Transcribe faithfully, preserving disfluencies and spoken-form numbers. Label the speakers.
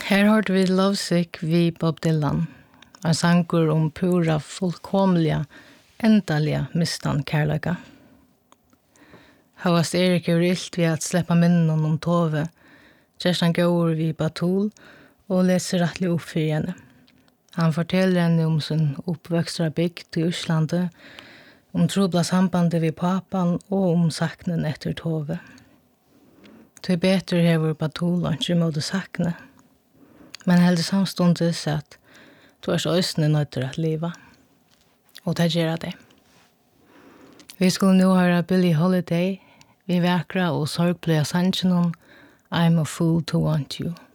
Speaker 1: Her hørte vi Lovesick vi Bob Dylan. En sanger om pura fullkomliga, endaliga mistan kärleka. Havast Erik er illt vi at släppa minnen om Tove. Kjerstan går vi Batul og leser rettelig opp for henne. Han forteller henne om sin oppvøkstra bygd i Øslandet, om trobla sambandet vid papan og om saknen etter Tove. Det er bedre hever Batul og ikke måtte sakne. Men heldig samstundes at du er så østene nødt til at leva. Og det gjør det. Vi skulle nå høre Billie Holiday, vi vekra og sorgbløya sannsjonen I'm a fool to want you.